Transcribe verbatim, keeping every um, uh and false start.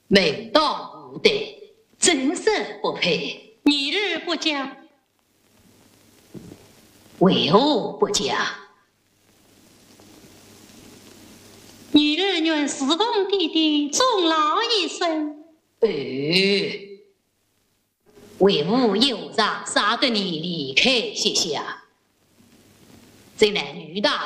门当户对，真实不配。 你日不嫁， 为何不嫁？ 你日愿侍奉弟弟终老一生。 呃，为吾有偿杀得你离开谢下，这乃女大